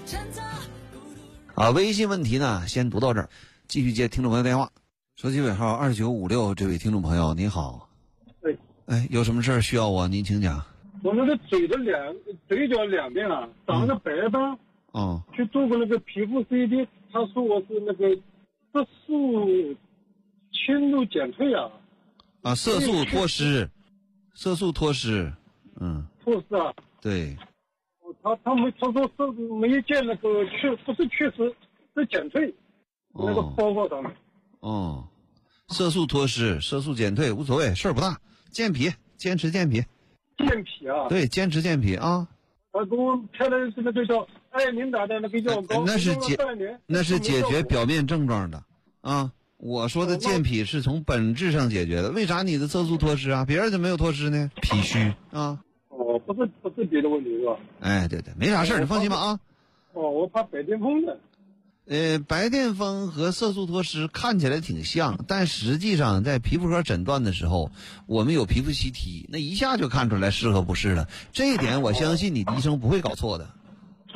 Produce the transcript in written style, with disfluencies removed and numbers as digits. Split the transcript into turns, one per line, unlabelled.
啊，微信问题呢，先读到这儿，继续接听众朋友电话。手机尾号2956，这位听众朋友你好。
对。
哎，有什么事儿需要我？您请讲。
我那个嘴角两边啊，长了个白斑。
哦。
去做过那个皮肤 CT， 他说我是那个色素侵入减退啊。
啊，色素脱失。色素脱失。
脱失啊。
对。
他说是没见那个不是去世，是减退。那个报告上面。
色素脱失，色素减退无所谓，事儿不大。健脾，坚持健脾。
健脾啊。
对，坚持健脾啊。
他给我开的是那个叫艾琳达的那个药膏，
那是解决表面症状的啊。我说的健脾是从本质上解决的。为啥你的色素脱失啊？别人怎么没有脱失呢？脾虚啊。
不是别的问题是吧？
哎，对，没啥事儿，你放心吧啊。
我怕白癜风的。
白癜风和色素脱失看起来挺像，但实际上在皮肤科诊断的时候，我们有皮肤CT，那一下就看出来是和不是了。这一点我相信你的医生不会搞错的。